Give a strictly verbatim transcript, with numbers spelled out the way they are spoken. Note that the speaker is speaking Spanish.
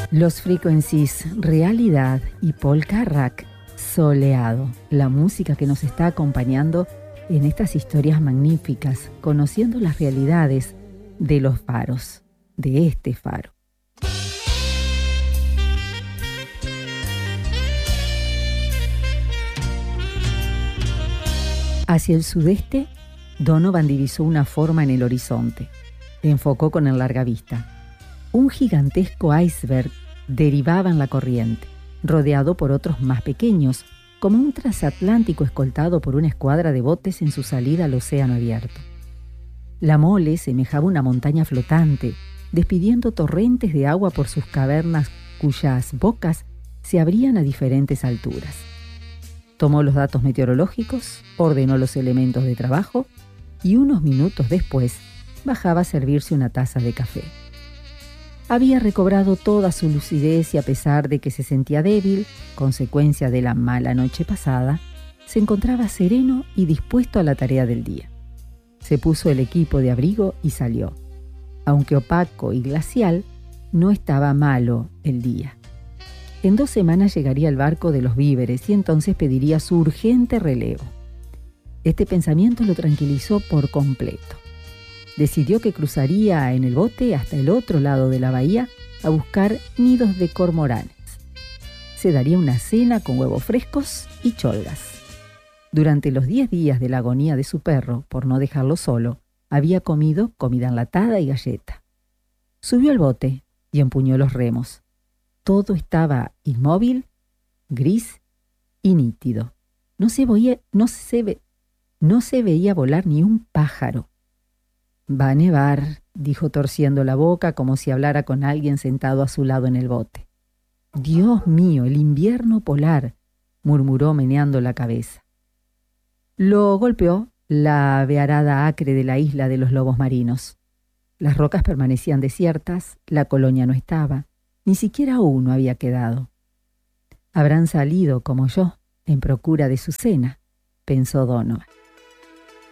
Los Frequencies, Realidad y Paul Carrack, Soleado, la música que nos está acompañando en estas historias magníficas, conociendo las realidades de los faros, de este faro. Hacia el sudeste, Donovan divisó una forma en el horizonte. Enfocó con el largavista. Un gigantesco iceberg derivaba en la corriente, rodeado por otros más pequeños, como un transatlántico escoltado por una escuadra de botes en su salida al océano abierto. La mole semejaba una montaña flotante, despidiendo torrentes de agua por sus cavernas cuyas bocas se abrían a diferentes alturas. Tomó los datos meteorológicos, ordenó los elementos de trabajo y unos minutos después bajaba a servirse una taza de café. Había recobrado toda su lucidez y a pesar de que se sentía débil, consecuencia de la mala noche pasada, se encontraba sereno y dispuesto a la tarea del día. Se puso el equipo de abrigo y salió. Aunque opaco y glacial, no estaba malo el día. En dos semanas llegaría el barco de los víveres y entonces pediría su urgente relevo. Este pensamiento lo tranquilizó por completo. Decidió que cruzaría en el bote hasta el otro lado de la bahía a buscar nidos de cormoranes. Se daría una cena con huevos frescos y cholgas. Durante los diez días de la agonía de su perro, por no dejarlo solo, había comido comida enlatada y galleta. Subió al bote y empuñó los remos. Todo estaba inmóvil, gris y nítido. No se veía, no se ve, no se veía volar ni un pájaro. «Va a nevar», dijo torciendo la boca como si hablara con alguien sentado a su lado en el bote. «Dios mío, el invierno polar», murmuró meneando la cabeza. Lo golpeó la vearada acre de la isla de los lobos marinos. Las rocas permanecían desiertas, la colonia no estaba, ni siquiera uno había quedado. «Habrán salido, como yo, en procura de su cena», pensó Donovan.